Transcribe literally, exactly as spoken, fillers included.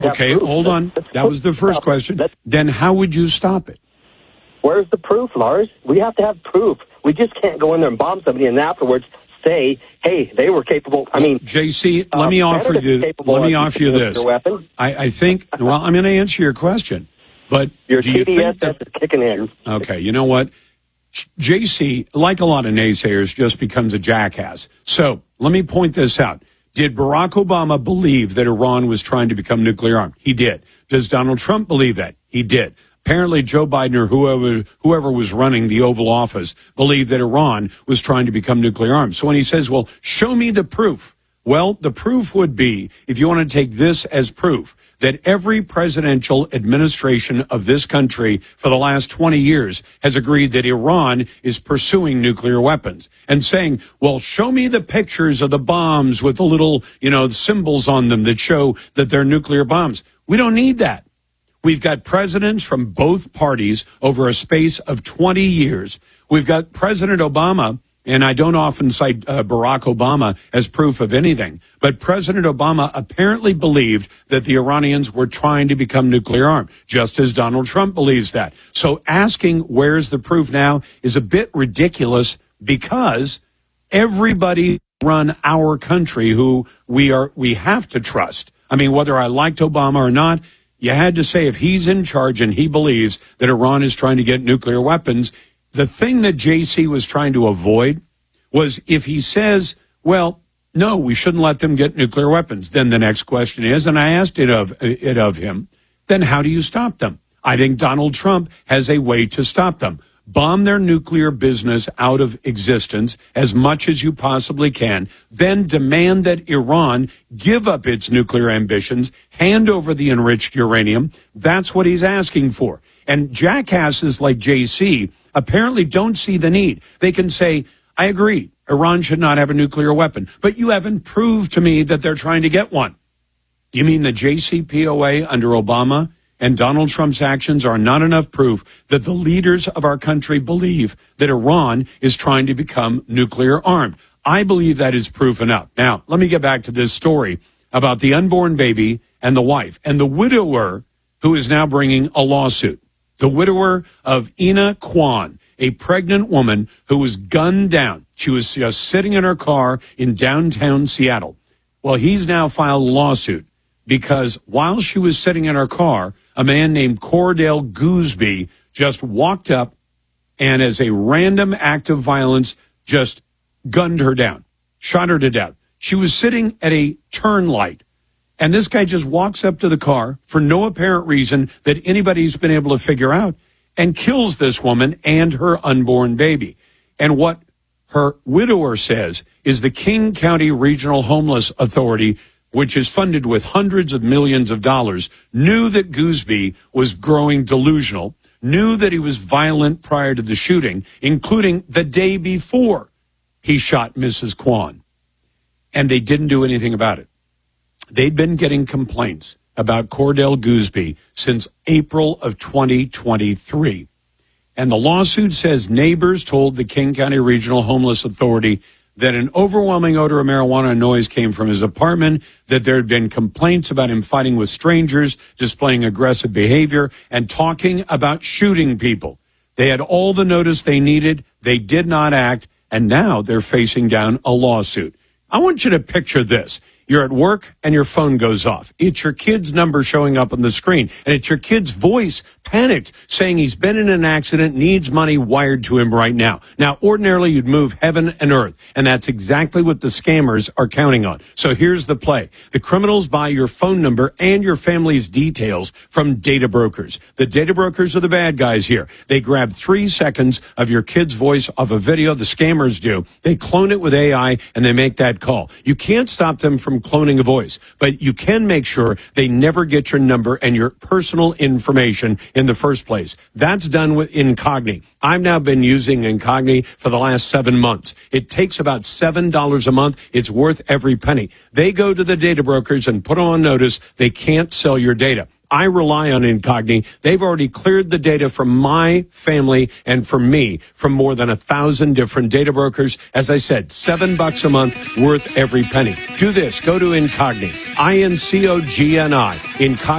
Okay, hold on. That was the first question. Then how would you stop it? Where's the proof, Lars? We have to have proof. We just can't go in there and bomb somebody and afterwards say, hey, they were capable. I mean, J C, let me um, offer you. Let me offer you this. I, I think. Well, I'm going to answer your question, but your do you T D S think that, is kicking in? Okay, you know what? J C, like a lot of naysayers, just becomes a jackass. So let me point this out. Did Barack Obama believe that Iran was trying to become nuclear armed? He did. Does Donald Trump believe that? He did. Apparently, Joe Biden or whoever, whoever was running the Oval Office believed that Iran was trying to become nuclear armed. So when he says, well, show me the proof. Well, the proof would be, if you want to take this as proof, that every presidential administration of this country for the last twenty years has agreed that Iran is pursuing nuclear weapons and saying, well, show me the pictures of the bombs with the little, you know, symbols on them that show that they're nuclear bombs. We don't need that. We've got presidents from both parties over a space of twenty years. We've got President Obama, and I don't often cite uh, Barack Obama as proof of anything, but President Obama apparently believed that the Iranians were trying to become nuclear armed, just as Donald Trump believes that. So asking where's the proof now is a bit ridiculous because everybody run our country who we are we have to trust. I mean, whether I liked Obama or not, you had to say if he's in charge and he believes that Iran is trying to get nuclear weapons, the thing that J C was trying to avoid was if he says, well, no, we shouldn't let them get nuclear weapons. Then the next question is, and I asked it of it of him, then how do you stop them? I think Donald Trump has a way to stop them. Bomb their nuclear business out of existence as much as you possibly can, then demand that Iran give up its nuclear ambitions, hand over the enriched uranium. That's what he's asking for. And jackasses like J C apparently don't see the need. They can say, I agree, Iran should not have a nuclear weapon, but you haven't proved to me that they're trying to get one. You mean the J C P O A under Obama and Donald Trump's actions are not enough proof that the leaders of our country believe that Iran is trying to become nuclear armed? I believe that is proof enough. Now, let me get back to this story about the unborn baby and the wife and the widower who is now bringing a lawsuit. The widower of Ina Kwan, a pregnant woman who was gunned down. She was just sitting in her car in downtown Seattle. Well, he's now filed a lawsuit because while she was sitting in her car, a man named Cordell Gooseby just walked up and as a random act of violence just gunned her down, shot her to death. She was sitting at a turn light. And this guy just walks up to the car for no apparent reason that anybody's been able to figure out and kills this woman and her unborn baby. And what her widower says is the King County Regional Homeless Authority, which is funded with hundreds of millions of dollars, knew that Gooseby was growing delusional, knew that he was violent prior to the shooting, including the day before he shot Missus Kwan. And they didn't do anything about it. They'd been getting complaints about Cordell Gooseby since April of twenty twenty-three. And the lawsuit says neighbors told the King County Regional Homeless Authority that an overwhelming odor of marijuana and noise came from his apartment, that there had been complaints about him fighting with strangers, displaying aggressive behavior, and talking about shooting people. They had all the notice they needed. They did not act, and now they're facing down a lawsuit. I want you to picture this. You're at work and your phone goes off. It's your kid's number showing up on the screen. And it's your kid's voice, panicked, saying he's been in an accident, needs money wired to him right now. Now, ordinarily, you'd move heaven and earth. And that's exactly what the scammers are counting on. So here's the play. The criminals buy your phone number and your family's details from data brokers. The data brokers are the bad guys here. They grab three seconds of your kid's voice off a video. The scammers do. They clone it with A I and they make that call. You can't stop them from cloning a voice, but you can make sure they never get your number and your personal information in the first place. That's done with Incogni. I've now been using Incogni for the last seven months. It takes about seven dollars a month. It's worth every penny. They go to the data brokers and put on notice they can't sell your data. I rely on Incogni. They've already cleared the data from my family and from me from more than a thousand different data brokers. As I said, seven bucks a month, worth every penny. Do this. Go to Incogni. I N C O G N I. Incogni.